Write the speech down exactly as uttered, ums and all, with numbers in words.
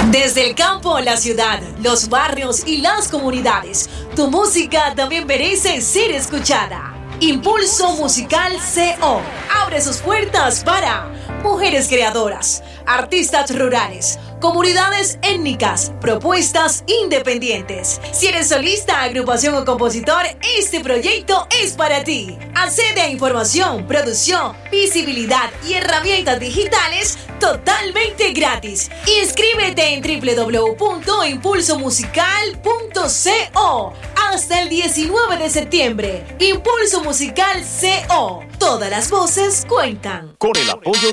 Desde el campo a la ciudad, los barrios y las comunidades, tu música también merece ser escuchada. Impulso Musical C O abre sus puertas para mujeres creadoras, artistas rurales, comunidades étnicas, propuestas independientes. Si eres solista, agrupación o compositor, este proyecto es para ti. Accede a información, producción, visibilidad y herramientas digitales totalmente gratis. Inscríbete en doble u doble u doble u punto impulso musical punto co hasta el diecinueve de septiembre. Impulso Musical C O. Todas las voces cuentan. Con el apoyo